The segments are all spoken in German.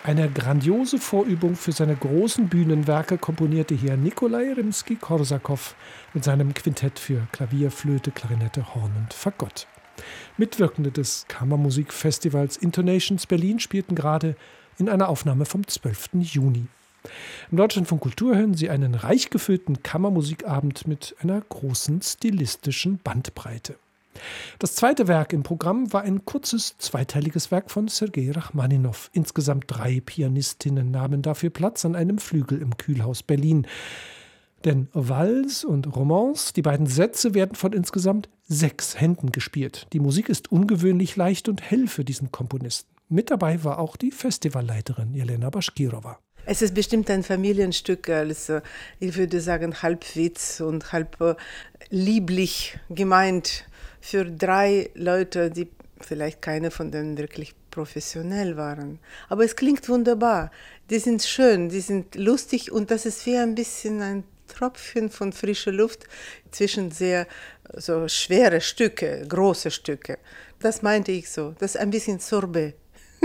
Eine grandiose Vorübung für seine großen Bühnenwerke komponierte hier Nikolai Rimski-Korsakow mit seinem Quintett für Klavier, Flöte, Klarinette, Horn und Fagott. Mitwirkende des Kammermusikfestivals Intonations Berlin spielten gerade in einer Aufnahme vom 12. Juni. Im Deutschlandfunk Kultur hören Sie einen reich gefüllten Kammermusikabend mit einer großen stilistischen Bandbreite. Das zweite Werk im Programm war ein kurzes, zweiteiliges Werk von Sergei Rachmaninow. Insgesamt 3 Pianistinnen nahmen dafür Platz an einem Flügel im Kühlhaus Berlin. Denn Valse und Romance, die beiden Sätze, werden von insgesamt 6 Händen gespielt. Die Musik ist ungewöhnlich leicht und hell für diesen Komponisten. Mit dabei war auch die Festivalleiterin Jelena Baschkirowa. Es ist bestimmt ein Familienstück, also ich würde sagen halb Witz und halb lieblich gemeint für 3 Leute, die vielleicht keine von denen wirklich professionell waren. Aber es klingt wunderbar. Die sind schön, die sind lustig und das ist wie ein bisschen ein Tropfen von frischer Luft zwischen sehr so schwere Stücke, große Stücke. Das meinte ich so. Das ist ein bisschen Sorbet.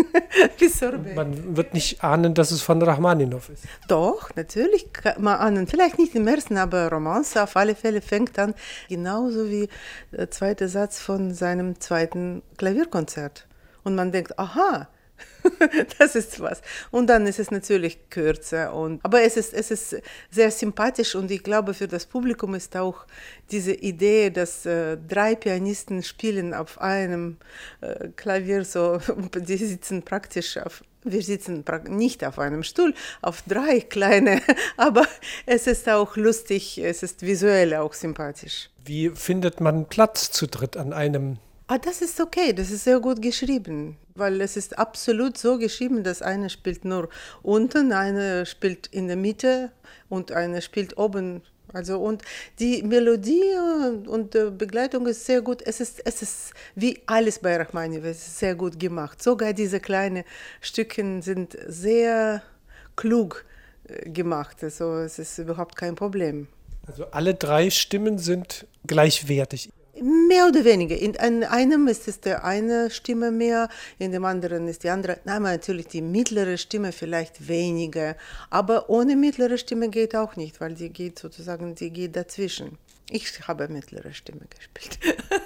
Man wird nicht ahnen, dass es von Rachmaninow ist. Doch, natürlich kann man ahnen. Vielleicht nicht im ersten, aber Romance auf alle Fälle fängt an, genauso wie der zweite Satz von seinem zweiten Klavierkonzert. Und man denkt, aha, das ist was. Und dann ist es natürlich kürzer. Aber es ist sehr sympathisch und ich glaube, für das Publikum ist auch diese Idee, dass 3 Pianisten spielen auf einem Klavier, so, die sitzen praktisch wir sitzen nicht auf einem Stuhl, auf 3 kleine, aber es ist auch lustig, es ist visuell auch sympathisch. Wie findet man Platz zu dritt an einem? Das ist okay, das ist sehr gut geschrieben, weil es ist absolut so geschrieben, dass eine spielt nur unten, eine spielt in der Mitte und eine spielt oben. Also und die Melodie und Begleitung ist sehr gut. Es ist wie alles bei Rachmaninow, es ist sehr gut gemacht. Sogar diese kleinen Stückchen sind sehr klug gemacht, also es ist überhaupt kein Problem. Also alle 3 Stimmen sind gleichwertig. Mehr oder weniger. In einem ist es der eine Stimme mehr, in dem anderen ist die andere. Nein, natürlich die mittlere Stimme vielleicht weniger, aber ohne mittlere Stimme geht auch nicht, weil die geht dazwischen. Ich habe mittlere Stimme gespielt.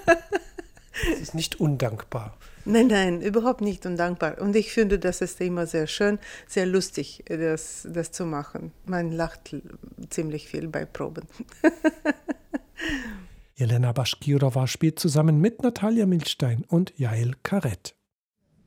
Es ist nicht undankbar. Nein, überhaupt nicht undankbar. Und ich finde, das ist immer sehr schön, sehr lustig, das zu machen. Man lacht ziemlich viel bei Proben. Jelena Baschkirowa spielt zusammen mit Natalia Milstein und Jael Karett.